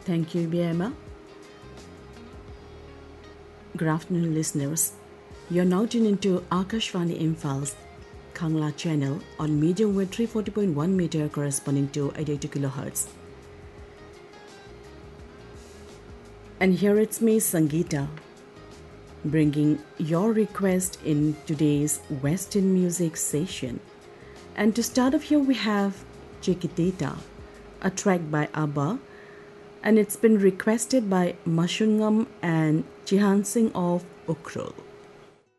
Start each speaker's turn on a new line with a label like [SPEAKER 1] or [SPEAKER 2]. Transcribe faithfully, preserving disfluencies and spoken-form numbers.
[SPEAKER 1] Thank you, Biema. Good afternoon, listeners. You're now tuned into Akashvani Imphal's Kangla channel on medium wave three forty point one meter corresponding to eighty-two kilohertz. And here it's me, Sangeeta, bringing your request in today's Western music session. And to start off here, we have Chiquitita, a track by ABBA, and it's been requested by Mashungam and Chihan Singh of Ukhrul.